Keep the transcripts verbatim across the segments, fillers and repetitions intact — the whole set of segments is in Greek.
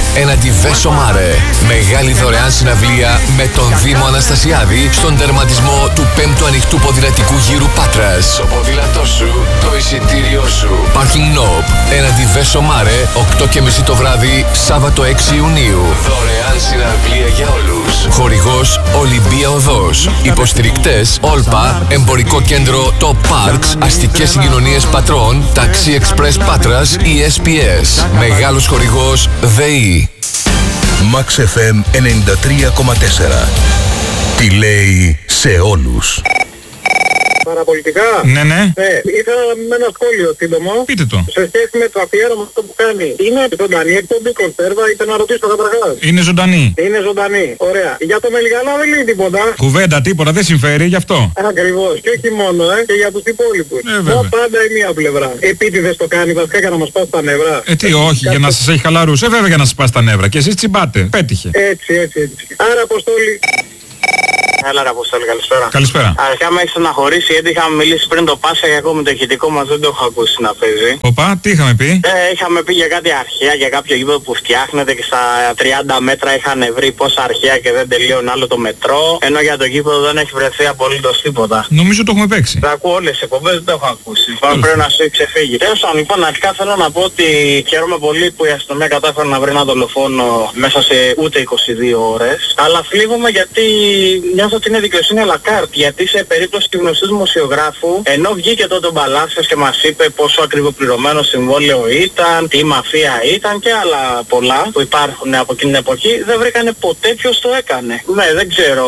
έναντι Βέσο Μάρε. Μεγάλη δωρεάν συναυλία με τον Δήμο Αναστασιάδη στον τερματισμό του πέμπτου ανοιχτού ποδηλατικού γύρου Πάτρας. Το ποδήλατό σου, το εισιτήριό σου. Parking Knob έναντι Βέσο Μάρε, οκτώ και μισή το βράδυ, Σάββατο έξι Ιουνίου. Δωρεάν συναυλία για όλους. Χορηγός Ολυμπία Οδός. Υποστηρικτές Όλπα, Εμπορικό Κέντρο Top Parks, Αστικές Συγκοινωνίες Πατρών, Ταξί Εξπρές Πάτρας, ι ες πι ες. Μεγάλος χορηγός ΔΕΗ. Max εφ εμ ενενήντα τρία κόμμα τέσσερα. Τι λέει σε όλους. Παραπολιτικά. Ναι, ναι. Ναι, είχα με ένα σχόλιο σύντομο. Πείτε το. Σε σχέση με το αφιέρωμα αυτό που κάνει. Είναι ζωντανή εκπομπή κονσέρβα, ήθελα να ρωτήσω καταρχάς. Είναι ζωντανή. Είναι ζωντανή. Ωραία. Για το Μελιγανά δεν λέει τίποτα. Κουβέντα, τίποτα, δεν συμφέρει γι' αυτό. Ακριβώς. Και όχι μόνο, ε, και για τους υπόλοιπους. Ε, βέβαια. Πάντα η μία πλευρά. Επίτηδες το κάνει βασικά για να μας πάσει τα νεύρα. Ε, τι, όχι, για να σας έχει χαλαρούς. Ε, βέβαια για να σας πάσει τα νεύρα. Και εσείς τσιμπάτε. Πέτυχε. Έτσι, έτσι, έτσι. Άρα, Αποστόλη. Έλα ρε Αποστόλη, καλησπέρα. Καλησπέρα. Αρχικά με έχει στεναχωρήσει γιατί είχαμε μιλήσει πριν το Πάσχα και ακόμα το ηχητικό μας δεν το έχω ακούσει να παίζει. Οπα, τι είχαμε πει. Ε, είχαμε πει για κάτι αρχαία, για κάποιο γήπεδο που φτιάχνεται και στα τριάντα μέτρα είχαν βρει πόσα αρχαία και δεν τελείωνε άλλο το μετρό. Ενώ για το γήπεδο δεν έχει βρεθεί απολύτως τίποτα. Νομίζω το έχουμε παίξει. Θα ακούω όλες τις εκπομπές, δεν το έχω ακούσει. Πάμε πρέπει να σου έχει ξεφύγει. Τέλος πάντων, λοιπόν, αρχικά θέλω να πω ότι χαίρομαι πολύ που η αστυνομία κατάφερε να βρει ένα δολοφόνο μέσα σε ούτε είκοσι δύο ώρες. Αλλά φλίγομαι γιατί νιώθω ότι είναι δικαιοσύνη à la carte. Γιατί σε περίπτωση του γνωστού δημοσιογράφου, ενώ βγήκε τότε ο Μπαλάσιος και μας είπε πόσο ακριβοπληρωμένο συμβόλαιο ήταν, τι μαφία ήταν και άλλα πολλά που υπάρχουν από εκείνη την εποχή, δεν βρήκανε ποτέ ποιος το έκανε. Ναι, δεν ξέρω.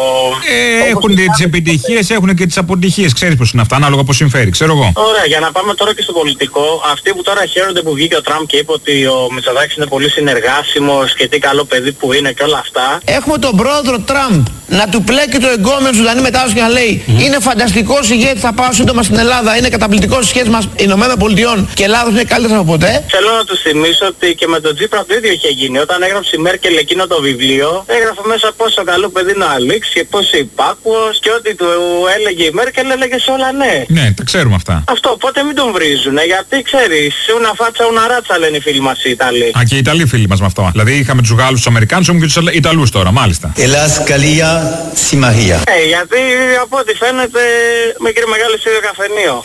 Ε, έχουν τις επιτυχίες, έχουν και τις αποτυχίες. Ξέρεις πως είναι αυτά, ανάλογα πως συμφέρει, ξέρω εγώ. Ωραία, για να πάμε τώρα και στο πολιτικό. Αυτοί που τώρα χαίρονται που βγήκε ο Τραμπ και είπε ότι ο Μητσοτάκης είναι πολύ συνεργάσιμος και τι καλό παιδί που είναι και όλα αυτά. Έχουμε τον πρόεδρο Τραμπ να του πλέκει το εγκόμενο ζωντανή μετάδοση και να λέει mm. είναι φανταστικός ηγέτης, θα πάω σύντομα στην Ελλάδα, είναι καταπληκτικός στις σχέσεις μας Ηνωμένων Πολιτειών και Ελλάδος είναι καλύτερα από ποτέ. Θέλω να τους θυμίσω ότι και με τον Τζίπρα το ίδιο είχε γίνει. Όταν έγραψε η Μέρκελ εκείνο το βιβλίο, έγραφε μέσα πόσο καλό παιδί είναι ο Αλίξ και πόσο υπάκουος και ό,τι του έλεγε η Μέρκελ έλεγε σε όλα ναι. Ναι, τα ξέρουμε αυτά. Αυτό, οπότε μην τον βρίζουνε, γιατί ξέρεις, ούνα φάτσα, ούνα ράτσα λένε οι φίλοι μας οι Ιταλοί. Α, και οι Ιταλοί φίλοι μας με αυτό. Δηλαδή είχαμε τους Γάλλους, τους Αμερικάνους, έχουμε και τους Ιταλούς τώρα, μάλιστα. Ελλάς, Καλία, Συμμαχία. Ε, γιατί από ό,τι φαίνεται μικρή μεγάλη στο ίδιο καφενείο.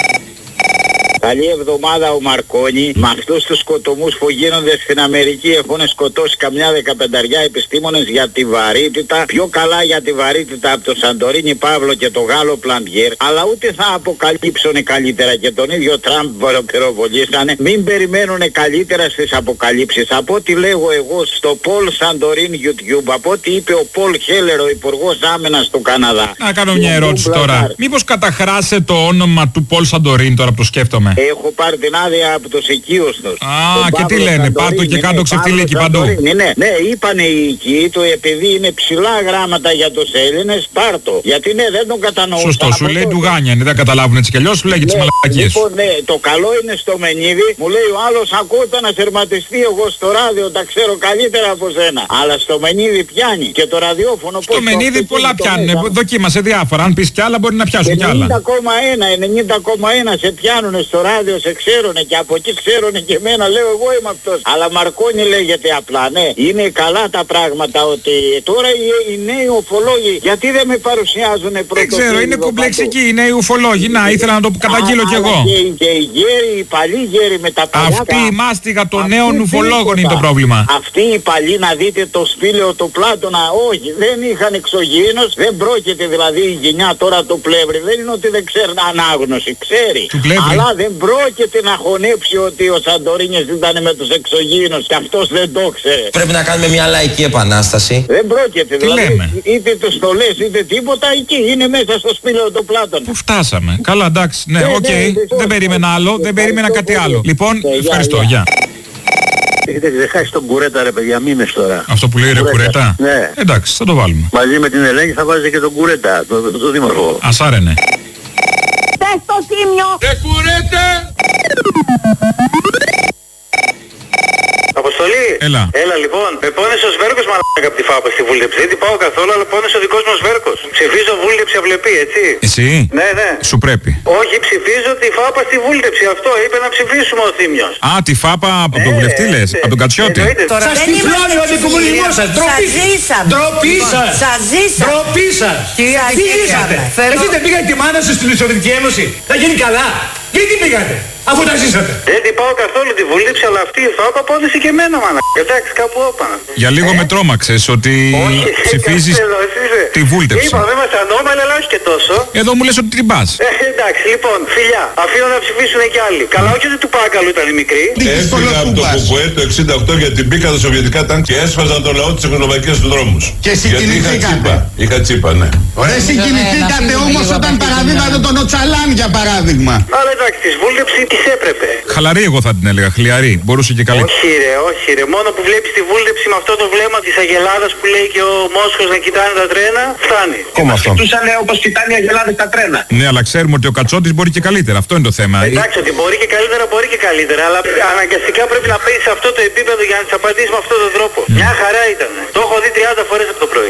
Καλή εβδομάδα ο Μαρκόνι. Με αυτούς τους σκοτωμούς που γίνονται στην Αμερική έχουν σκοτώσει καμιά δεκαπενταριά επιστήμονες για τη βαρύτητα. Πιο καλά για τη βαρύτητα από τον Σαντορίνη Παύλο και τον Γάλλο Πλαντιέρ. Αλλά ούτε θα αποκαλύψουν καλύτερα και τον ίδιο Τραμπ πυροβολήσανε. Μην περιμένουν καλύτερα στις αποκαλύψεις. Από ό,τι λέγω εγώ στο Πολ Σαντορίν YouTube, από ό,τι είπε ο Πολ Χέλερ, ο Υπουργός Άμυνας του Καναδά. Να κάνω μια ερώτηση τώρα. Μήπως καταχράσε το όνομα του Πολ Σαντορίν τώρα που το σκέφτομαι. Έχω πάρει την άδεια από τους οικείους τους. Α, και τι λένε, πάρτο και κάτω ξεφτυλίκι παντού. Ναι, ναι, είπανε οι οικοί του, επειδή είναι ψηλά γράμματα για τους Έλληνες, πάρτο. Γιατί ναι, δεν τον κατανοούν. Σωστό, σου λέει ντουγάνια, είναι, δεν καταλάβουν έτσι κι αλλιώς, σου λέγει τις μαλακίες. Λοιπόν, ναι, το καλό είναι στο Μενίδη, μου λέει ο άλλος ακούω το αναστερματιστεί εγώ στο ράδιο, τα ξέρω καλύτερα από σένα. Αλλά στο Μενίδη πιάνει και το ραδιόφωνο πώς. Στο Μενίδη πολλά πιάνουν, δοκίμασε διάφορα, αν πεις κι άλλα μπορεί να πιάσουν κι άλλα. ενενήντα κόμμα ένα, ενενήντα κόμμα ένα σε πιάνουνε στο ράδιο, σε ξέρουνε και από εκεί ξέρουνε και εμένα, λέω εγώ είμαι αυτός. Αλλά Μαρκόνι λέγεται απλά, ναι. Είναι καλά τα πράγματα ότι τώρα οι, οι νέοι ουφολόγοι γιατί δεν με παρουσιάζουν πρώτο. Δεν ξέρω, είναι κομπλεξικοί οι νέοι ουφολόγοι. Να, ήθελα να το καταγγείλω κι εγώ. Και, και οι γέροι, οι παλιοί γέροι με τα παλιά. Αυτή η μάστιγα των νέων ουφολόγων είναι το πρόβλημα. Αυτοί οι παλιοί, να δείτε το σπήλαιο του Πλάτωνα, όχι, δεν είχαν εξωγήινος, δεν πρόκειται δηλαδή η γενιά τώρα του Πλεύρη. Δεν είναι ότι δεν ξέρει ανάγνωση, ξέρει. Αλλά δεν πρόκειται να χωνέψει ότι ο Σαντορίνης ήταν με τους εξωγήινους και αυτός δεν το ξέρει. Πρέπει να κάνουμε μια λαϊκή επανάσταση. Δεν πρόκειται, τι δηλαδή λέμε? είτε το στολές είτε τίποτα, εκεί είναι μέσα στο σπήλαιο του Πλάτωνα. Πού φτάσαμε? Καλά, εντάξει, ναι, οκ, okay. ναι, δεν περίμενα άλλο, δεν περίμενα κάτι άλλο. Λοιπόν, ευχαριστώ, γεια. Έχετε ξεχάσει τον Κουρέτα ρε παιδιά, μήνες τώρα. Αυτό που λέει ρε Κουρέτα? Ναι. Εντάξει, θα το βάλουμε. Μαζί με την Ελένη θα βάζετε και τον Κουρέτα, τον το, το δήμαρχο. Ασάρενε. Πες το Τίμιο. Ρε Κουρέτα! Αποστολή! Έλα. Έλα λοιπόν. Με πόνεσε ο Σβέρκος μαλάκα από τη φάπα στη βούλτεψη. Δεν την πάω καθόλου, αλλά πόνεσε ο δικός μας Σβέρκος. Ψηφίζω βούλτεψη αυλεπή, έτσι. Εσύ. Ναι, ναι. Σου πρέπει. Όχι, ψηφίζω τη φάπα στη βούλτεψη. Αυτό είπε να ψηφίσουμε ο Θήμιος. Α, τη φάπα από τον βουλευτή λες, από τον Κατσιώτη. Σας τυφλώνει ο αντικομουνισμός σας. Ντροπή σας. Ντροπή σας. Σας ζήσαμε. Ντροπή σας. Τι ζήσατε. Εσείς δεν πήγατε τη μάνα σας στην Σοβιετική Ένωση. Θα γίνει καλά. Γιατί πήγατε, αφού τα ζήσατε. Δεν την πάω καθόλου τη βούλτεψη, αλλά αυτή η φάπα πόνεσε και εμένα, μάνα. Εντάξει, κάπου όπανα. Για λίγο ε? με τρόμαξες ότι όχι, ψηφίζεις τη βούλτεψη. Είπα, δεν είμαστε ανώμαλοι, αλλά όχι και τόσο. Εδώ μου λες ότι την πας. Ε, εντάξει, λοιπόν, φιλιά, αφήνω να ψηφίσουν και άλλοι. Καλά, όχι ότι του Πάκαλου ήταν η μικρή. Έφυγα από το Κουκουέ το εξήντα οκτώ γιατί μπήκα τα σοβιετικά τάγκ και έσφαζαν το λαό της Τσεχοσλοβακίας στους δρόμους. Και συγκινηθήκατε. Είχα τσίπα, ναι. Δεν συγκινηθήκατε όμως όταν παραδείγατε τον Οτσαλάν για παράδειγμα. Αλλά εντάξει, της βούλτεψη της έπρεπε. Χαλαρή εγώ θα την έλεγα, χλιαρή. Μπορούσε και καλή. Όχι ρε, όχι ρε. Μόνο που βλέπεις τη βούλτεψη με αυτό το βλέμμα της Αγελάδας που λέει και ο Μόσχος να κοιτάνε τα τρένα, φτάνει. Κόμμα αυτό. Κοιτούσαν όπως κοιτάνε οι Αγελάδες τα τρένα. Ναι, αλλά ξέρουμε ότι ο Κατσότης μπορεί και καλύτερα. Αυτό είναι το θέμα. Εντάξει, ότι μπορεί και καλύτερα, μπορεί και καλύτερα. Αλλά αναγκαστικά πρέπει να παίζει σε αυτό το επίπεδο για να της απαντήσει με αυτόν τον τρόπο. Mm. Μια χαρά ήταν. Το έχω δει τριάντα φορές από το πρωί.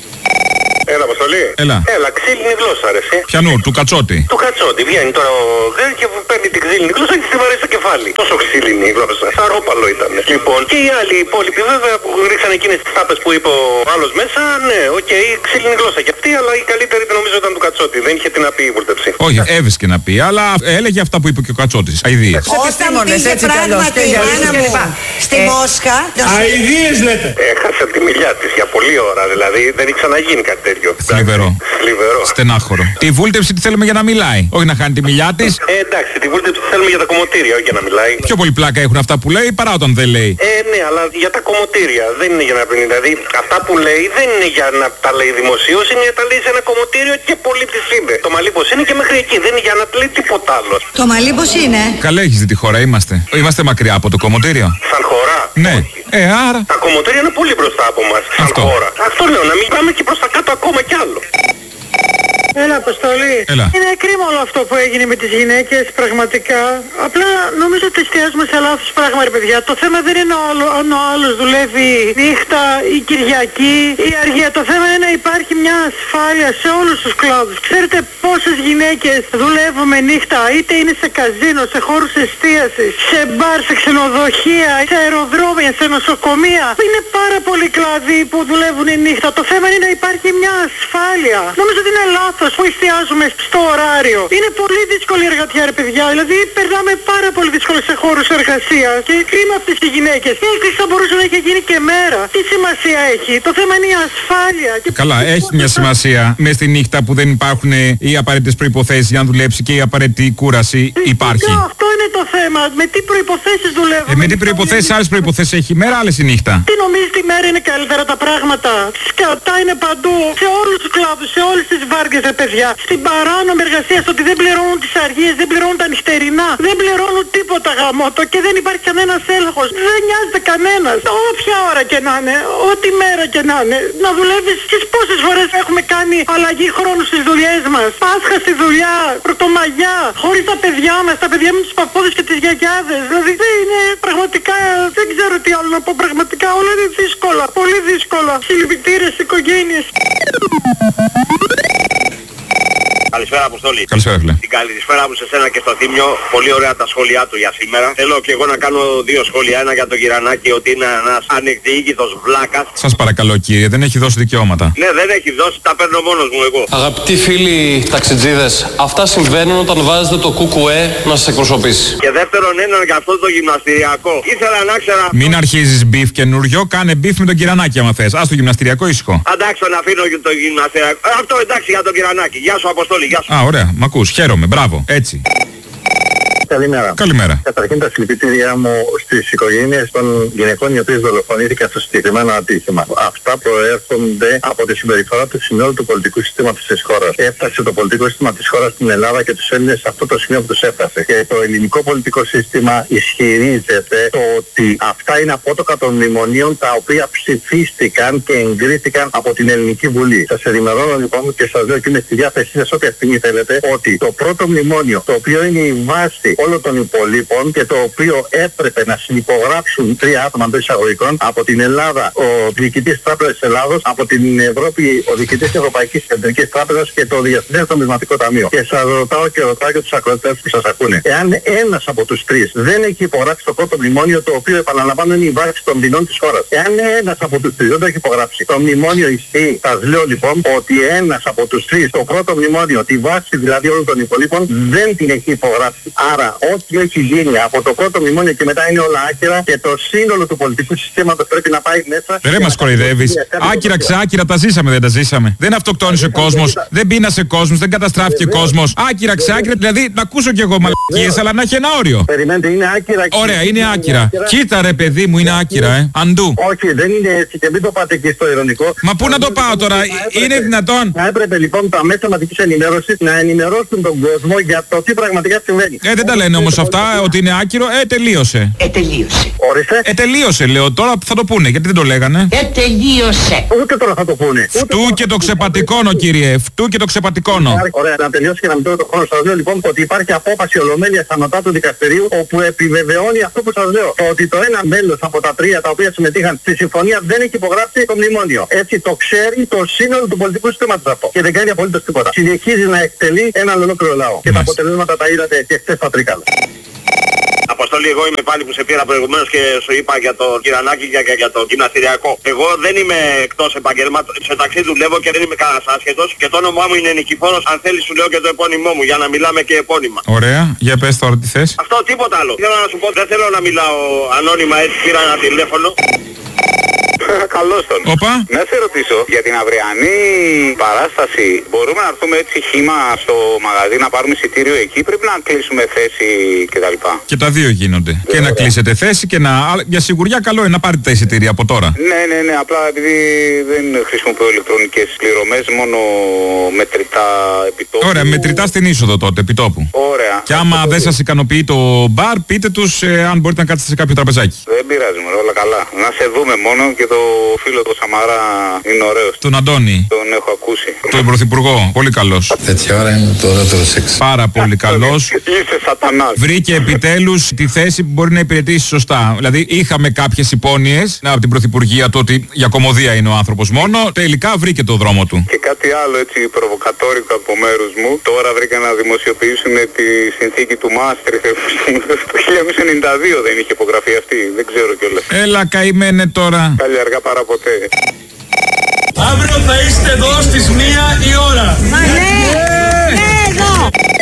Έλα, Αποστολή. Έλα. Έλα, ξύλινη γλώσσα, ρε. Πιανού, του Κατσότη. Του Κατσότη. Βγαίνει τώρα ο Γκρι και παίρνει την ξύλινη γλώσσα και τη βαρέσει στο κεφάλι. Τόσο ξύλινη η γλώσσα. Σαρόπαλο ήταν. Λοιπόν, και οι άλλοι υπόλοιποι βέβαια που ρίξαν εκείνες τις τάπες που είπε ο άλλος μέσα, ναι, οκ, okay, ξύλινη γλώσσα κι αυτή, αλλά η καλύτερη νομίζω ήταν του Κατσότη. Δεν είχε τι να πει η βουλτεψή. Όχι, έβρισκε να πει, αλλά έλεγε αυτά που είπε και ο Κατσότης. Αηδίες. Όταν πήγε πράγματι η μάνα μου στη Μόσχα. Αηδίες λέτε. Έχασε τη μιλιά της για πολλή ώρα, δηλαδή δεν είχε ξαναγίνει κάτι τέτοιο. Θλιβερό. Θλιβερό. Στενάχωρο. Τη βούλτεψη τη θέλουμε για να μιλάει. Όχι να χάνει τη μιλιά τη. Ε, εντάξει, τη βούλτεψη τη θέλουμε για τα κομμωτήρια, όχι για να μιλάει. Πιο πολύ πλάκα έχουν αυτά που λέει παρά όταν δεν λέει. Ε, ναι, αλλά για τα κομμωτήρια δεν είναι για να πει. Δηλαδή, αυτά που λέει δεν είναι για να τα λέει δημοσίως, είναι για να τα λέει σε ένα κομμωτήριο και πολύ της είναι. Το Μαλίπος είναι και μέχρι εκεί, δεν είναι για να τα λέει τίποτα άλλο. Το Μαλίπος είναι. Καλά έχεις δει τη χώρα, είμαστε. Είμαστε μακριά από το κομμωτήριο. Σαν χώρα. Ναι. Ε, άρα. Τα κομμωτήρια είναι πολύ μπροστά από μας. Σαν Αυτό. χώρα. Αυτό λέω, να μην πάμε και προς τα κάτω ακόμα κι άλλο. Έλα, Αποστολή. Έλα. Είναι κρίμα όλο αυτό που έγινε με τις γυναίκες, πραγματικά. Απλά νομίζω ότι εστιάζουμε σε λάθος πράγμα, ρε παιδιά. Το θέμα δεν είναι όλο, αν ο άλλος δουλεύει νύχτα ή Κυριακή ή αργία. Το θέμα είναι να υπάρχει μια ασφάλεια σε όλους τους κλάδους. Ξέρετε πόσες γυναίκες δουλεύουμε νύχτα, είτε είναι σε καζίνο, σε χώρους εστίασης, σε μπαρ, σε ξενοδοχεία, σε αεροδρόμια, σε νοσοκομεία. Είναι πάρα πολλοί κλάδοι που δουλεύουν νύχτα. Το θέμα είναι να υπάρχει μια ασφάλεια. Νομίζω ότι είναι λάθος που εστιάζουμε στο ωράριο. Είναι πολύ δύσκολη εργατιά, ρε παιδιά. Δηλαδή περνάμε πάρα πολύ δύσκολα σε χώρους εργασίας. Και κρίμα αυτές οι γυναίκες. Η έκρηξη θα μπορούσε να έχει γίνει και μέρα. Τι σημασία έχει? Το θέμα είναι η ασφάλεια. Και καλά, έχει μια σημασία. Μες στη νύχτα που δεν υπάρχουν οι απαραίτητες προϋποθέσεις για να δουλέψει και η απαραίτητη κούραση υπάρχει. Ναι, αυτό είναι το θέμα. Με τι προϋποθέσεις δουλεύουμε? Ε, με τι προϋποθέσεις, άλλες προϋποθέσεις έχει η μέρα, άλλες η νύχτα. Τι νομίζεις, τη μέρα είναι καλύτερα τα πράγματα? Σκατά είναι παντού. Σε όλους τους κλάδους, σε όλες τις βάρδιες, ρε παιδιά. Στην παράνομη εργασία, στο ότι δεν πληρώνουν τις αργίες, δεν πληρώνουν τα νυχτερινά, δεν πληρώνουν τίποτα γαμώτο και δεν υπάρχει κανένας έλεγχος. Δεν νοιάζεται κανένας. Όποια ώρα και να είναι, ό,τι μέρα και να είναι, να δουλεύεις. Τις πόσες φορές έχουμε κάνει αλλαγή χρόνου στις δουλειές μας? Πάσχα στη δουλειά, Πρωτομαγιά, χωρίς τα παιδιά μας, τα παιδιά με τους παππούδες και τις γιαγιάδες. Δηλαδή δεν είναι πραγματικά, δεν ξέρω τι άλλο να πω, πραγματικά όλα είναι δύσκολα, πολύ δύσκολα. Συλληπιτήρια στις οικογένειες. Καλησπέρα, Αποστόλη. Καλησπέρα, φίλε. Την καλησπέρα μου σε σένα και στο Θήμιο. Πολύ ωραία τα σχόλιά του για σήμερα. Θέλω και εγώ να κάνω δύο σχόλια. Ένα για τον Κυρανάκη, ότι είναι ένας ανεκδιήγητος βλάκας. Σας παρακαλώ, κύριε, δεν έχει δώσει δικαιώματα. Ναι, δεν έχει δώσει, τα παίρνω μόνος μου εγώ. Αγαπητοί φίλοι ταξιτζίδες, αυτά συμβαίνουν όταν βάζετε το κουκουέ να σας εκπροσωπήσει. Και δεύτερον, ένα για αυτό το γυμναστηριακό. Ήθελα να ξέρω. Μην αρχίζεις μπιφ καινούριο, κάνε μπιφ με τον Κυρανάκη άμα θες. Ας το γυμναστηριακό ήσυχο. Εντάξει, να αφήνω το γυμναστηριακό. Αυτό εντάξει για τον Κυρανάκη. Γεια σου, Αποστόλη. Α, ωραία. Μ' ακούς. Χαίρομαι. Μπράβο. Έτσι. Καλημέρα. Καλημέρα. Καταρχήν τα συλληπιτήριά μου στις οικογένειες των γυναικών οι οποίες δολοφονήθηκαν στο συγκεκριμένο ατύχημα. Αυτά προέρχονται από τη συμπεριφορά του συνόλου του πολιτικού συστήματος της χώρας. Έφτασε το πολιτικό σύστημα της χώρας στην Ελλάδα και τους Έλληνες σε αυτό το σημείο που τους έφτασε. Και το ελληνικό πολιτικό σύστημα ισχυρίζεται το ότι αυτά είναι απότοκα των μνημονίων τα οποία ψηφίστηκαν και εγκρίθηκαν από την Ελληνική Βουλή. Σας ενημερώνω λοιπόν και σας λέω και είναι στη διάθεσή σας όποια στιγμή θέλετε ότι το πρώτο μνημόνιο, το οποίο είναι η βάση όλων των υπολείπων και το οποίο έπρεπε να συνυπογράψουν τρία άτομα εντός εισαγωγικών από την Ελλάδα, ο διοικητής της Τράπεζας της Ελλάδος, από την Ευρώπη, ο διοικητής της Ευρωπαϊκής Κεντρικής Τράπεζας και το Διεθνές Νομισματικό Ταμείο. Και σας ρωτάω και ρωτάω και τους ακροατές που σας ακούνε. Εάν ένας από τους τρεις δεν έχει υπογράψει το πρώτο μνημόνιο, το οποίο επαναλαμβάνω είναι η βάση των ποινών της χώρας. Εάν ένας από τους τρεις δεν το έχει υπογράψει, το μνημόνιο ισχύει. Σας λέω λοιπόν ότι ένας από τους τρεις, το πρώτο μνημόνιο, τη βάση δηλαδή όλων των υπολείπων, δεν την έχει υπογράψει. Άρα ό,τι έχει γίνει από το πρώτο μνημόνιο και μετά είναι όλα άκυρα και το σύνολο του πολιτικού συστήματος πρέπει να πάει μέσα. Δεν μας κοροϊδεύεις. Άκυρα ξάκυρα τα ζήσαμε, δεν τα ζήσαμε. Δεν αυτοκτόνησε ο κόσμος, δεν πείνασε κόσμος, δεν καταστράφηκε κόσμος. Άκυρα ξάκυρα, δηλαδή να ακούσω κι εγώ μαλακίες, αλλά να έχει ένα όριο. Περιμένετε, είναι άκυρα. Ωραία, είναι άκυρα. Κοίτα ρε παιδί μου, είναι άκυρα, ε. Αντού. Όχι, δεν είναι έτσι και μην το πάτε εκεί στο ειρωνικό. Μα πού να το πάω τώρα, είναι δυνατόν? Θα έπρεπε λοιπόν τα μέσα μαζικής ενημέρωσης να ενημερώσουν τον κόσμο για το τι πραγματικά συμβαίνει. Ε, δεν τα λένε όμως αυτά, ότι είναι άκυρο. Ε, τελείωσε. Ε, τελείωσε. Ορίστε. Ε, τελείωσε λέω. Τώρα θα το πούνε, γιατί δεν το λέγανε. Ε, τελείωσε. Ούτε τώρα θα το πούνε. Φτού και το ξεπατικώνω, κύριε. Φτού και το ξεπατικώνω. Ωραία, να τελειώσει και να μην τρώω το χρόνο. Σας λέω λοιπόν ότι υπάρχει απόφαση ολομέλειας ανωτά του δικαστηρίου όπου επιβεβαιώνει αυτό που σας λέω. Το ότι το ένα μέλος από τα τρία τα οποία συμμετείχαν στη συμφωνία δεν έχει υπογράψει το μνημόνιο. Έτσι το ξέρει το σύνολο του πολιτικού συστήματος αυτό. Και δεν κάνει απολύτως τίποτα. Συνεχίζει να εκτελεί έναν ολόκληρο λαό. Και τα αποτελέσματα τα είδατε και χθες στα Τρίκαλα. Αποστολή, εγώ είμαι πάλι που σε πήρα προηγουμένως και σου είπα για το Κυρανάκι και για, για το γυμναστηριακό. Εγώ δεν είμαι εκτός επαγγέλματος, σε ταξί δουλεύω και δεν είμαι κανένας άσχετος και το όνομά μου είναι Νικηφόρος. Αν θέλεις σου λέω και το επώνυμό μου για να μιλάμε και επώνυμα. Ωραία, για πες τώρα τι θες. Αυτό τίποτα άλλο. Θέλω να σου πω, δεν θέλω να μιλάω ανώνυμα, έτσι πήρα ένα τηλέφωνο. Καλώς τον. Οπα. Να σε ρωτήσω, για την αυριανή παράσταση μπορούμε να έρθουμε έτσι χύμα στο μαγαζί να πάρουμε εισιτήριο εκεί, πρέπει να κλείσουμε θέση κτλ. Και τα δύο γίνονται. Και να κλείσετε θέση και να... Για σιγουριά καλό είναι να πάρετε τα εισιτήρια από τώρα. Ναι, ναι, ναι, απλά επειδή δεν χρησιμοποιώ ηλεκτρονικές πληρωμές, μόνο μετρητά επιτόπου. Ωραία, μετρητά στην είσοδο τότε, επιτόπου. Ωραία. Και άμα δεν σας ικανοποιεί το μπαρ, πείτε τους ε, αν μπορείτε να κάτσετε σε κάποιο τραπεζάκι. Δεν πειράζει, μωρέ, όλα καλά. Να σε δούμε μόνο και το φίλο του Σαμαρά είναι ωραίος. Τον Αντώνη. Τον έχω ακούσει. Τον πρωθυπουργό. Πολύ καλός. Τέτοια ώρα είναι το ωραίο σεξ. Πάρα πολύ καλός. Είσαι σατανάς. Βρήκε επιτέλους τη θέση που μπορεί να υπηρετήσει σωστά. Δηλαδή είχαμε κάποιες υπόνοιες από την πρωθυπουργία του ότι για κωμωδία είναι ο άνθρωπος μόνο. Τελικά βρήκε το δρόμο του. Και κάτι άλλο έτσι προβοκατόρικο από μέρους μου. Τώρα βρήκα να δημοσιοποιήσουν τη συνθήκη του Μάστριχτ. Το χίλια εννιακόσια ενενήντα δύο δεν είχε υπογραφεί αυτή. Δεν ξέρω κιόλας. Έλα καημένε τώρα. Καλή αργά παρά ποτέ. Αύριο θα είστε εδώ στις μία η ώρα. Μα ναι, ναι εδώ.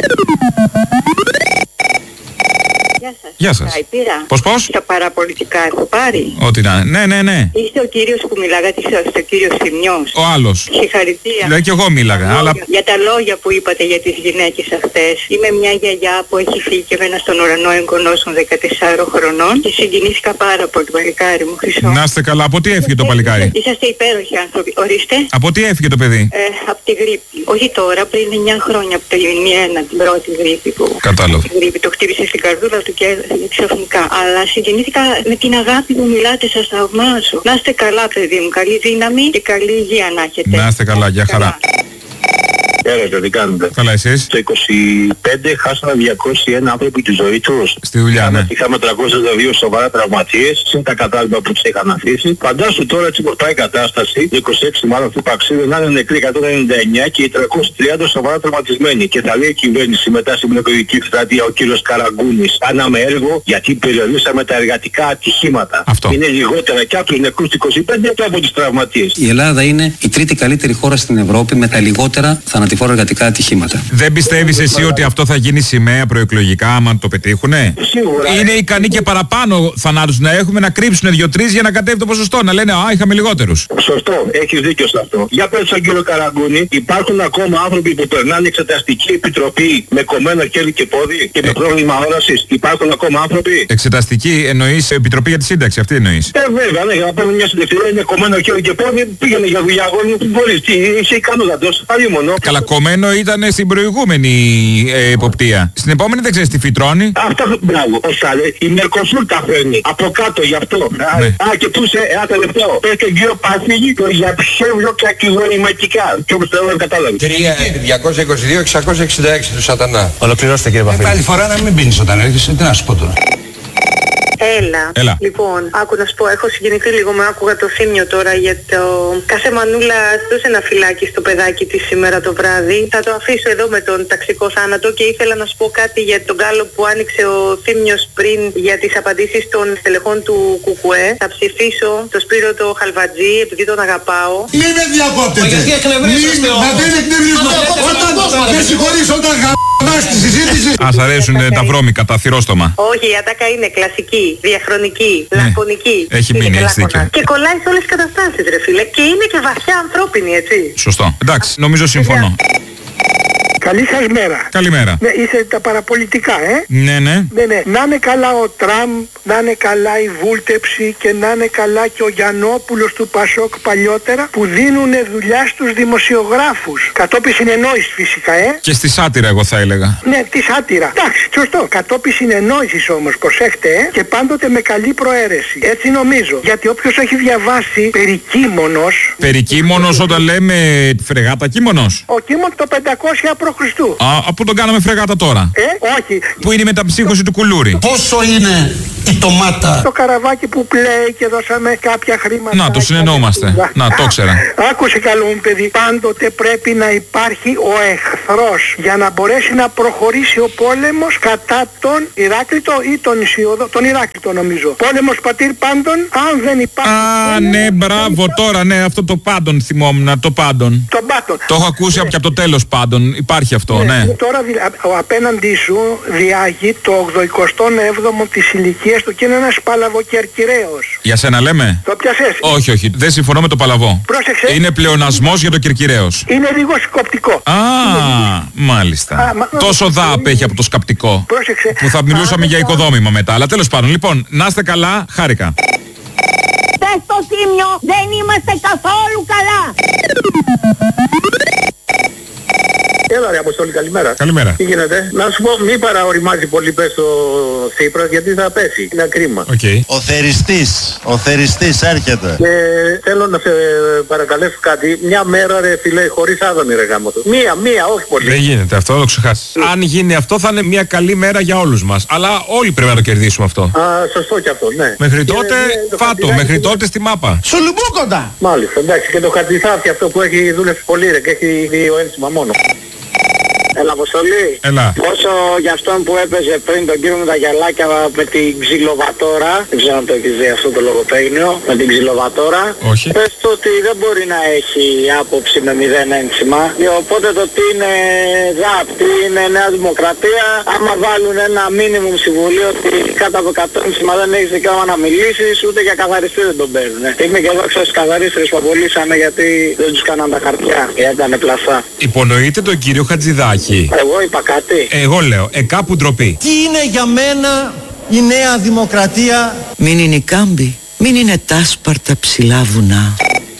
Γεια σας. Γεια σας. Πήρα. Πώς πώς? Στα παραπολιτικά έχω πάρει. Ό,τι να είναι. Ναι, ναι, ναι. Είστε ο κύριος που μιλάγατε στο κύριο Σημειός. Ο άλλος. Συγχαρητήρια. Δηλαδή και εγώ μίλαγα. Αλλά... Για τα λόγια που είπατε για τις γυναίκες αυτές. Είμαι μια γιαγιά που έχει φύγει και έμενα στον ουρανό εγγονός των δεκατεσσάρων χρονών και συγκινήθηκα πάρα πολύ, παλικάρι μου, Χρυσό. Να είστε καλά. Από τι έφυγε το παλικάρι? Είσαστε υπέροχοι άνθρωποι. Ορίστε. Από τι έφυγε το παιδί? Ε, από τη γρίπη. Όχι τώρα, πριν εννιά χρόνια από το ένα, την πρώτη γρίπη που. Κατάλαβα. Τη γρίπη. Το χτύπησε στην καρδούλα του και ξαφνικά. Αλλά συγκινήθηκα με την αγάπη που μιλάτε, σας θαυμάζω. Να είστε καλά, παιδί μου. Καλή δύναμη και καλή υγεία να έχετε. Να είστε καλά, για χαρά. Χαίρετε, τι κάνετε? Καλά, εσείς? Το είκοσι πέντε χάσανε διακόσιοι ένα άνθρωποι τη ζωή τους. Στη δουλειά, ναι. Είχαμε τριακόσιες δύο σοβαρά τραυματίες, συν τα κατάλοιπα που τους είχαν αφήσει. Φαντάσου τώρα έτσι πως πάει η κατάσταση, είκοσι έξι μάλλον του Παξίδου να είναι νεκροί εκατόν ενενήντα εννιά και οι τριακόσιοι τριάντα σοβαρά τραυματισμένοι. Και θα λέει η κυβέρνηση μετά στην εκλογική εκστρατεία ο κύριος Καραγκούνης, κάναμε έργο γιατί περιορίσαμε τα εργατικά ατυχήματα. Αυτό. Είναι λιγότερα και από τους νεκρούς του είκοσι πέντε και από τους τραυματίες. Η Ελλάδα είναι η τρίτη καλύτερη χώρα στην Ευρώπη με τα λιγότερα θανατηφόρα εργατικά ατυχήματα. Δεν πιστεύεις εσύ ότι αυτό θα γίνει σημαία προεκλογικά άμα το πετύχουνε? Σίγουρα. Είναι ικανοί και παραπάνω θανάτους να έχουμε, να κρύψουν δύο-τρεις για να κατέβει το ποσοστό. Να λένε, α, είχαμε λιγότερους. Σωστό, έχεις δίκιο σε αυτό. Για πες στον κύριο Καραγκούνη, υπάρχουν ακόμα άνθρωποι που περνάνε εξεταστική επιτροπή με κομμένο χέρι και πόδι και με ε... πρόβλημα όρασης. Υπάρχουν ακόμα άνθρωποι. Εξεταστική εννοείς επιτροπή για τη σύνταξη, αυτή εννοείς? Ε, βέβαια, ναι, για να παίρνει μια συνταξιδία είναι κομμένο χέρι και πόδι, πήγαινε για δουλειά αγώνη, μπορείς, τι, είσαι ικανότατος, αλλήμονο. Καλά, Κομμένο ήταν στην προηγούμενη ε, εποπτεία. Στην επόμενη δεν ξέρεις τι φυτρώνει. Αυτό, μπράβο, Οστάλε. Η Μερκοσούρ τα φέρνει. Από κάτω γι' αυτό. Ναι. Α, και πούσε, ένα τελευταίο. Πες τον κύριο Πασίγη το για ψεύδο και ακυγονηματικά. Και όπως το κατάλαβε. τρία διακόσια είκοσι δύο εξακόσια εξήντα έξι του Σατανά. Ολοκληρώστε κύριε Παφίλη. Πάλι φορά να μην πίνεις όταν έρχεσαι. Τι να σου πω τώρα. Έλα. Έλα. Λοιπόν, άκου να σου πω, έχω συγκινηθεί λίγο, με άκουγα το Θήμιο τώρα για το... Κάθε μανούλα δώσε ένα φυλάκι στο παιδάκι της σήμερα το βράδυ. Θα το αφήσω εδώ με τον ταξικό θάνατο και ήθελα να σου πω κάτι για τον κάλο που άνοιξε ο Θήμιος πριν για τις απαντήσεις των στελεχών του Κουκουέ. Θα ψηφίσω το Σπύρο το Χαλβατζή επειδή τον αγαπάω. Μην με διακόπτετε. Γιατί εκνευρίζεστε όμως. Μα δεν εκνευρίζουμε. Όταν με συγχωρείς, όταν γαμπάς τη συζήτηση. Ας αρέσουν τα βρώμικα, τα θυρόστομα. Όχι, η ατάκα είναι κλασική, διαχρονική, λακωνική. Έχει μείνει, έχεις δίκιο. Και κολλάει σε όλες τις καταστάσεις, ρε φίλε. Και είναι και βαθιά ανθρώπινη, έτσι. Σωστό. Εντάξει, νομίζω συμφωνώ. Καλή σας μέρα. Καλημέρα. Ναι, είστε τα παραπολιτικά, ε. Ναι, ναι. Ναι, ναι. Να είναι καλά ο Τραμπ, να είναι καλά η Βούλτεψη και να είναι καλά και ο Γιαννόπουλος του Πασόκ παλιότερα που δίνουν δουλειά στους δημοσιογράφους. Κατόπιν συνεννόησης φυσικά, ε. Και στη σάτυρα εγώ θα έλεγα. Ναι, τη σάτυρα. Εντάξει, σωστό. Κατόπιν συνεννόησης όμως, προσέχτε, ε. Και πάντοτε με καλή προαίρεση. Έτσι νομίζω. Γιατί όποιος έχει διαβάσει περί Κίμωνος. Περί Κίμωνος όταν λέμε φρεγάτα Κίμωνος. Ο Κίμωνος το πεντακόσια προ Χριστού. Α, πού τον κάναμε φρεγάτα τώρα. Ε, όχι. Που είναι η μεταψύχωση του κουλούρι. Πόσο είναι η ντομάτα. Το καραβάκι που πλέει και δώσαμε κάποια χρήματα. Να, το συνεννοούμαστε. Να, το ξέρα. Άκουσε καλό μου παιδί. Πάντοτε πρέπει να υπάρχει ο εχθρός για να μπορέσει να προχωρήσει ο πόλεμος κατά τον Ηράκλειτο ή τον Ισιώδο. Τον Ηράκλειτο νομίζω. Πόλεμος πατήρ πάντων, αν δεν υπάρχει. Α, ναι, μπράβο τώρα, ναι, αυτό το πάντων θυμόμουν. Το πάντων. Το πάντων. Το έχω ακούσει ναι. από το τέλος πάντων. Υπάρχει αυτό, ναι. ναι. Τώρα ο απέναντί σου διάγει το ογδοηκοστό έβδομο της ηλικίας του και είναι ένας παλαβοκερκυραίος. Για σένα λέμε. Το πιασες. Όχι, όχι. Δεν συμφωνώ με το παλαβό. Πρόσεξε. Είναι πλεονασμός για το κερκυραίος. Είναι λίγο σκοπτικό. Α, μάλιστα. Α, μα... Τόσο δα απέχει από το σκαπτικό. Πρόσεξε. Που θα μιλούσαμε α, για οικοδόμημα μετά. Αλλά τέλος πάντων, λοιπόν, να είστε καλά, χάρηκα. Πες στο Θήμιο, δεν είμαστε καθόλου καλά. Έλα ρε Αποστόλη, καλημέρα. Καλημέρα. Τι γίνεται? Να σου πω, μη παραοριμάζει πολύ πες το Θήπρας γιατί θα πέσει. Είναι κρίμα. Okay. Ο θεριστής, ο θεριστής έρχεται. Και θέλω να σε παρακαλέσω κάτι. Μια μέρα ρε φίλε, χωρίς άδωνη ρε γάμο του. Μία, μία, όχι πολύ. Δεν γίνεται αυτό, το ξεχάσεις. Mm. Αν γίνει αυτό θα είναι μια καλή μέρα για όλους μας. Αλλά όλοι πρέπει να το κερδίσουμε αυτό. Α, σωστό κι αυτό, ναι. Μέχρι τότε, και, φάτο, το μέχρι τότε στη μάπα. Σου λουμπούκοντα. Μάλιστα, εντάξει. Και το χαρτιθάφι αυτό που έχει δούλευσει πολύ ρε και έχει δύο ένσημα μόνο. Έλα Αποστολή. Έλα. Όσο για αυτόν που έπαιζε πριν τον κύριο με τα γυαλάκια με την ξυλοβατόρα, δεν ξέρω αν το έχεις δει αυτό το λογοπαίγνιο, με την ξυλοβατόρα. Όχι. Πες το ότι δεν μπορεί να έχει άποψη με μηδέν ένσημα. Οπότε το τι είναι ΔΑΠ, τι είναι Νέα Δημοκρατία, άμα βάλουν ένα μίνιμουμ συμβουλίο ότι κάτω από εκατό ένσημα δεν έχεις δικαίωμα να μιλήσεις, ούτε για καθαριστή δεν τον παίρνουν. Είμαι και εδώ ξέρω στις καθαρίστρες που απολύσανε γιατί δεν τους κάναν τα χαρτιά και έκανε πλασά. Υπονοείται τον κύριο Χατζηδάκη. Εγώ είπα κάτι. Εγώ λέω, ε κάπου ντροπή. Τι είναι για μένα η Νέα Δημοκρατία? Μην είναι η Κάμπη, μην είναι τάσπαρτα ψηλά βουνά.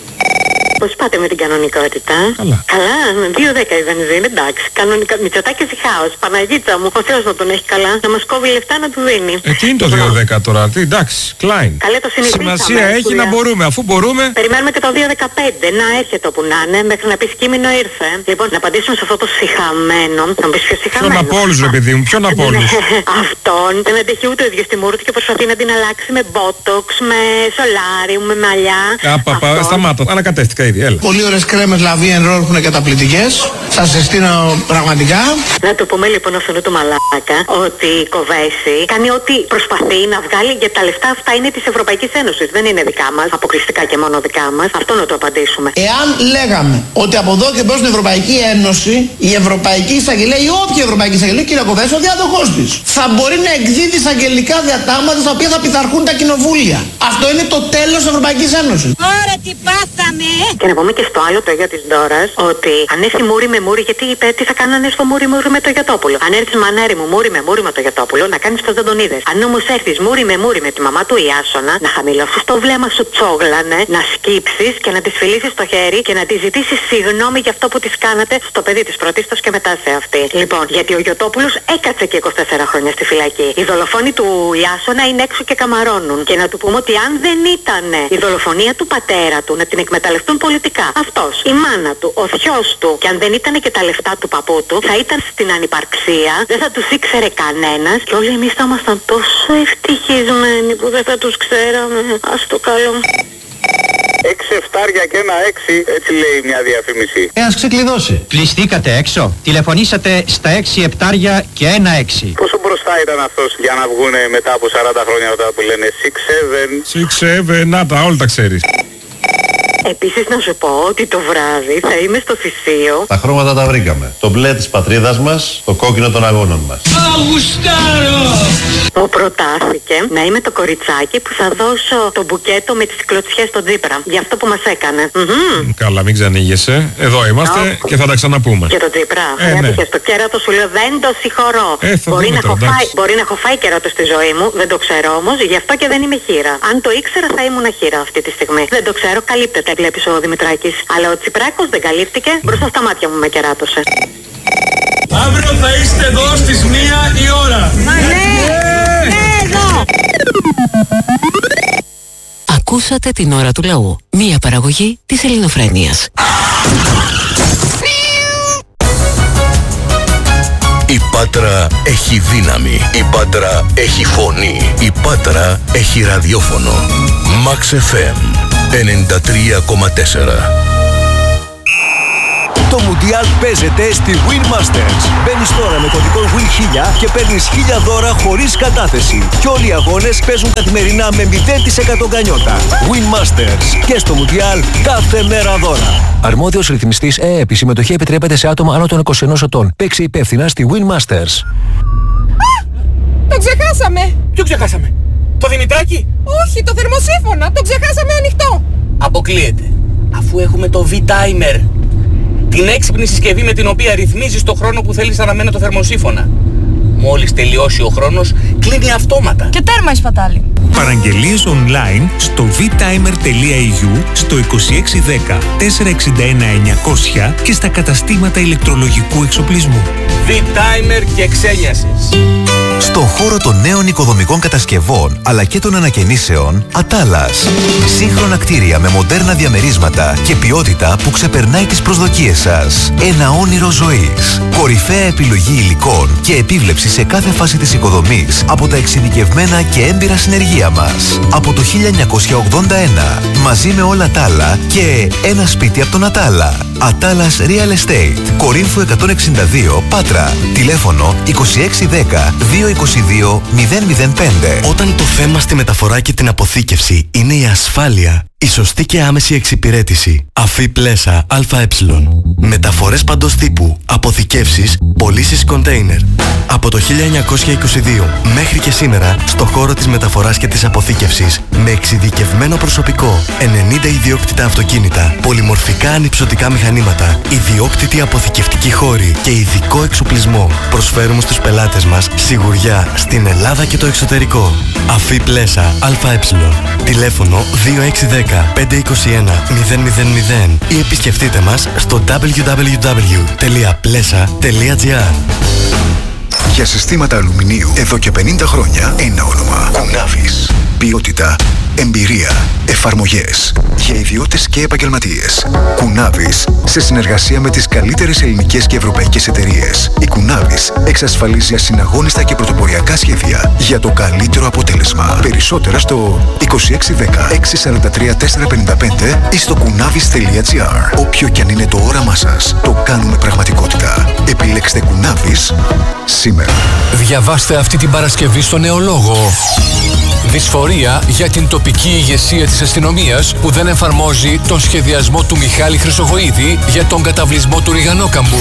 Πώς πάτε με την κανονικότητα? Καλά. Καλά, με δύο δέκα η βενζίνη, εντάξει. Κανονικά, Μητσοτάκης ή χάος. Παναγίτσα μου, ο Θεός να τον έχει καλά. Να μας κόβει λεφτά να του δίνει. Ε, τι είναι το δύο δέκα τώρα, τι, εντάξει, Klein. Καλέ το συνηθίσαμε. Σημασία έχει να μπορούμε, αφού μπορούμε. Περιμένουμε και το δύο δεκαπέντε, να έρχεται όπου να είναι, μέχρι να πει κείμενο ήρθε. Λοιπόν, να απαντήσουμε σε αυτό το σιχαμένο. Να μπεις πιο σιχαμένο. Ποιον από όλους ρε παιδί μου, ποιον από όλους. Αυτόν δεν αντέχει ούτε ο ίδιος τη μούρη και προσπαθεί να την αλλάξει με μπότοξ, με σολάριου, με μαλλιά. Απαπα, σταμάτα, ανακατεύτηκα ήδη, έλα. Πολύ ωραίες κρέμες Λαβίεν Ρόλ που είναι καταπληκτικές. Σας συστήνω πραγματικά. Να το πούμε λοιπόν αυτού του μαλάκα ότι η Κοβέση κάνει ό,τι προσπαθεί να βγάλει για τα λεφτά αυτά είναι της Ευρωπαϊκής Ένωσης. Δεν είναι δικά μας, αποκλειστικά και μόνο δικά μας. Αυτό να το απαντήσουμε. Εάν λέγαμε ότι από εδώ και μπρος στην Ευρωπαϊκή Ένωση η Ευρωπαϊκή Εισαγγελία ή όποια Ευρωπαϊκή Εισαγγελία, κύριε Κοβέση, ο διάδοχός της θα μπορεί να εκδίδει εισαγγελικά διατάγματα στα οποία θα πειθαρχούν τα κοινοβούλια. Αυτό είναι το τέλος της Ευρωπαϊκής Ένωσης. Ωραία, τι πάθαμε! Και να πούμε και στο άλλο το γιο της Ντόρας ότι αν έρθει μούρι με μούρι, γιατί είπε τι θα κάνω αν έρθω μούρι μούρι με το Γιωτόπουλο. Αν έρθεις μανάρι μου μούρι με μούρι με το Γιωτόπουλο, να κάνεις πως δεν τον είδες. Αν όμως έρθεις μούρι με μούρι με τη μαμά του Ιάσονα, να χαμηλώσεις το βλέμμα σου τσόγλανε, να σκύψεις και να της φιλήσεις το χέρι και να της ζητήσεις συγγνώμη για αυτό που της κάνατε στο παιδί της πρωτίστως και μετά σε αυτή. Λοιπόν, γιατί ο Γιωτόπουλος έκατσε και είκοσι τέσσερα χρόνια στη φυλακή. Οι δολοφόνοι του Ιάσονα είναι έξω και καμαρώνουν. Και να του πούμε ότι αν δεν ήταν η δολοφονία του πατέρα του να την εκμεταλλευτούν πολιτικά, αυτός, η μάνα του, ο θειός του, και αν δεν ήταν και τα λεφτά του παππού του, θα ήταν στην ανυπαρξία, δεν θα τους ήξερε κανένας και όλοι εμείς θα ήμασταν τόσο ευτυχισμένοι που δεν θα τους ξέραμε. Ας το καλό. Έξι εφτάρια και ένα έξι, έτσι λέει μια διαφήμιση. Ε, ας ξεκλειδώσει. Κλειστήκατε έξω. Τηλεφωνήσατε στα έξι επτάρια και ένα έξι. Πόσο μπροστά ήταν αυτός για να βγούνε μετά από σαράντα χρόνια όταν που λένε έξι επτά. έξι επτά, να τα, όλα τα ξέρεις. Επίσης να σου πω ότι το βράδυ θα είμαι στο Θησίο. Τα χρώματα τα βρήκαμε. Το μπλε της πατρίδας μας, το κόκκινο των αγώνων μας. Αγουστάρω! Μου προτάθηκε να είμαι το κοριτσάκι που θα δώσω το μπουκέτο με τις κλωτσιές στον Τσίπρα. Για αυτό που μας έκανε. Mm-hmm. Καλά, μην ξανήγεσαι. Εδώ είμαστε oh. και θα τα ξαναπούμε. Και το Τσίπρα. Ε, ναι. Στο κέρατο σου λέω δεν το συγχωρώ. Ε, μπορεί, να τώρα, φάει, μπορεί να έχω φάει κέρατο στη ζωή μου, δεν το ξέρω όμως, γι' αυτό και δεν είμαι χείρα. Αν το ήξερα θα ήμουν χείρα αυτή τη στιγμή. Δεν το ξέρω, καλύπτεται. Βλέπεις ο Δημητράκης. Αλλά ο Τσιπράκος δεν καλύφθηκε, μπροστά στα μάτια μου με κεράτωσε. Αύριο θα είστε εδώ στις μία η ώρα. Μα ναι, ναι, εδώ. Ακούσατε την ώρα του λαού. Μία παραγωγή της Ελληνοφρένειας. Η Πάτρα έχει δύναμη. Η Πάτρα έχει φωνή. Η Πάτρα έχει ραδιόφωνο. Max εφ εμ ενενήντα τρία κόμμα τέσσερα. Το Μουντιάλ παίζεται στη Win Masters. Μπαίνεις τώρα με κωδικό Win χίλια και παίρνεις χίλια δώρα χωρίς κατάθεση. Και όλοι οι αγώνες παίζουν καθημερινά με μηδέν τοις εκατό γκανιότα. Win Masters. Και στο Μουντιάλ κάθε μέρα δώρα. Αρμόδιος ρυθμιστής ΕΕΠ. Η συμμετοχή επιτρέπεται σε άτομα άνω των είκοσι ενός ετών. Παίξε υπεύθυνα στη Win Masters. Το ξεχάσαμε! Ποιο ξεχάσαμε? Το Δημητράκη? Όχι, το θερμοσύφωνα. Το ξεχάσαμε ανοιχτό. Αποκλείεται. Αφού έχουμε το V-Timer. Την έξυπνη συσκευή με την οποία ρυθμίζεις το χρόνο που θέλεις αναμένει το θερμοσύφωνα. Μόλις τελειώσει ο χρόνος, κλείνει αυτόματα. Και τέρμα η σπατάλη. Παραγγελίες online στο βιτάιμερ τελεία ι γιου, στο είκοσι έξι δέκα τετρακόσια εξήντα ένα εννιακόσια και στα καταστήματα ηλεκτρολογικού εξοπλισμού. V-Timer και ξένιασες. Στον χώρο των νέων οικοδομικών κατασκευών αλλά και των ανακαινήσεων, Ατάλας. Σύγχρονα κτίρια με μοντέρνα διαμερίσματα και ποιότητα που ξεπερνάει τις προσδοκίες σας. Ένα όνειρο ζωής. Κορυφαία επιλογή υλικών και επίβλεψη σε κάθε φάση της οικοδομής από τα εξειδικευμένα και έμπειρα συνεργεία μας. Από το χίλια εννιακόσια ογδόντα ένα, μαζί με όλα τα άλλα και ένα σπίτι από τον Ατάλα. Ατάλας Real Estate. Κορίνθου εκατόν εξήντα δύο, Πάτρα. Τηλέφωνο είκοσι έξι δέκα διακόσια είκοσι δύο μηδέν μηδέν πέντε. Όταν το θέμα στη μεταφορά και την αποθήκευση είναι η ασφάλεια, η σωστή και άμεση εξυπηρέτηση. Αφή Πλέσα ΑΕ. Μεταφορές παντός τύπου, αποθηκεύσεις, πωλήσεις κοντέινερ. Από το χίλια εννιακόσια είκοσι δύο μέχρι και σήμερα, στο χώρο της μεταφοράς και της αποθήκευσης, με εξειδικευμένο προσωπικό, ενενήντα ιδιόκτητα αυτοκίνητα, πολυμορφικά ανυψωτικά μηχανήματα, ιδιόκτητη αποθηκευτική χώρη και ειδικό εξοπλισμό, προσφέρουμε στους πελάτες μας σιγουριά στην Ελλάδα και το εξωτερικό. Αφή Πλέσα ΑΕ. Τηλέφωνο δύο έξι ένα μηδέν πέντε είκοσι ένα μηδέν μηδέν μηδέν ή επισκεφτείτε μας στο ντάμπλιου ντάμπλιου ντάμπλιου τελεία πλέσα τελεία τζι άρ. Για συστήματα αλουμινίου εδώ και πενήντα χρόνια ένα όνομα. Κουνάβης. Ποιότητα, εμπειρία, εφαρμογές για ιδιώτες και επαγγελματίες. Κουνάβης, σε συνεργασία με τις καλύτερες ελληνικές και ευρωπαϊκές εταιρείες. Η Κουνάβης εξασφαλίζει ασυναγώνιστα και πρωτοποριακά σχέδια για το καλύτερο αποτέλεσμα. Περισσότερα στο είκοσι έξι δέκα εξακόσια σαράντα τρία τετρακόσια πενήντα πέντε ή στο κουνάβης τελεία τζι άρ. Όποιο κι αν είναι το όραμά σας, το κάνουμε πραγματικότητα. Επιλέξτε Κουνάβης σήμερα. Διαβάστε αυτή την Παρασκευή στο Νεολόγο. Δυσφορία για την τοπική ηγεσία της αστυνομίας που δεν εφαρμόζει τον σχεδιασμό του Μιχάλη Χρυσοχοΐδη για τον καταβλισμό του Ριγανόκαμπου.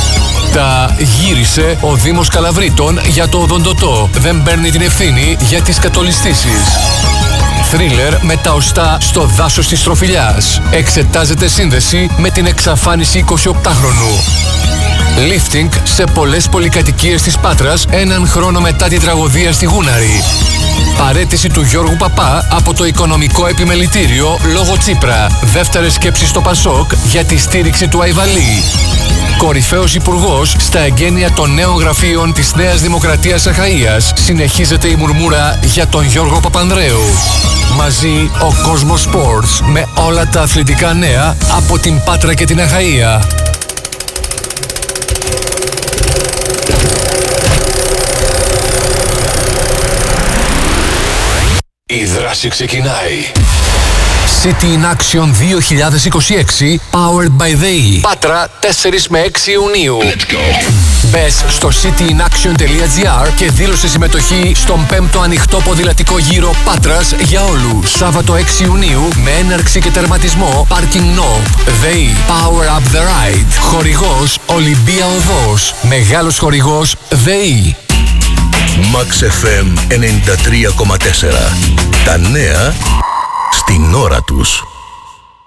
Τα γύρισε ο Δήμος Καλαβρίτων για το οδοντοτό. Δεν παίρνει την ευθύνη για τις κατολιστήσεις. Θρίλερ με τα οστά στο δάσος της Τροφιλιάς. Εξετάζεται σύνδεση με την εξαφάνιση εικοσιοκτάχρονου. Lifting σε πολλές πολυκατοικίες της Πάτρας έναν χρόνο μετά την τραγωδία στη Γούναρη. Παραίτηση του Γιώργου Παπά από το Οικονομικό Επιμελητήριο λόγω Τσίπρα. Δεύτερες σκέψεις στο Πασόκ για τη στήριξη του Αϊβαλή. Κορυφαίος υπουργός στα εγγένεια των νέων γραφείων της Νέας Δημοκρατίας Αχαΐας. Συνεχίζεται η μουρμούρα για τον Γιώργο Παπανδρέου. Μαζί ο Κόσμος Sports με όλα τα αθλητικά νέα από την Πάτρα και την Αχαΐα. Η δράση ξεκινάει. City in Action δύο χιλιάδες είκοσι έξι Powered by the E. Πάτρα τέσσερα με έξι Ιουνίου. Let's go. Μπες στο cityinaction.gr και δήλωσε συμμετοχή στον πέμπτο ανοιχτό ποδηλατικό γύρο Πάτρας για όλους. Σάββατο έξι Ιουνίου με έναρξη και τερματισμό Parking Knob. The E. Power up the ride. Χορηγός Ολυμπία Οδός. Μεγάλος χορηγός The E. Max εφ εμ ενενήντα τρία κόμμα τέσσερα. Τα νέα στην ώρα τους.